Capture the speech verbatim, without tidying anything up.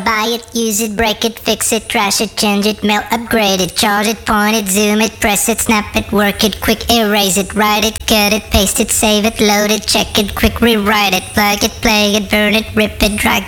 buy it, use it, break it, fix it, trash it, change it, mail, upgrade it, charge it, point it, zoom it, press it, snap it, work it, quick erase it, write it, cut it, paste it, save it, load it, check it, quick rewrite it, plug it, play it, burn it, rip it, drag